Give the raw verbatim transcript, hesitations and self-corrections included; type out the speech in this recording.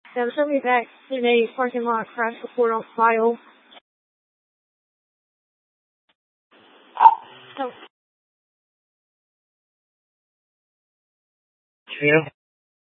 So she'll be back in a parking lot crash report on file. So Yeah.